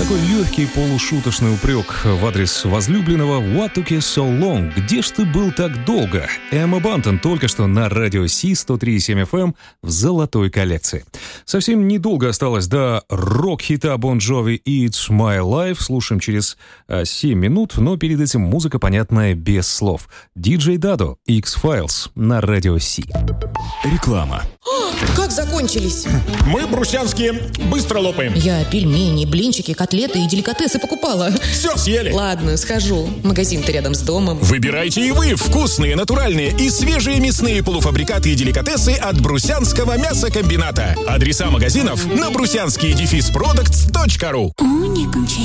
Такой легкий полушуточный упрек в адрес возлюбленного «What took you so long?» «Где ж ты был так долго?» Эмма Бантон только что на радио Си 103.7 FM в золотой коллекции. Совсем недолго осталось до рок-хита Bon Jovi «It's My Life». Слушаем через 7 минут, но перед этим музыка, понятная без слов. Диджей Дадо, X-Files на радио Си. Реклама. Как закончились? Мы брусянские быстро лопаем. Я пельмени, блинчики, котлеты и деликатесы покупала. Все съели. Ладно, схожу. Магазин-то рядом с домом. Выбирайте и вы вкусные, натуральные и свежие мясные полуфабрикаты и деликатесы от Брусянского мясокомбината. Адреса магазинов на brusянские-products.ru.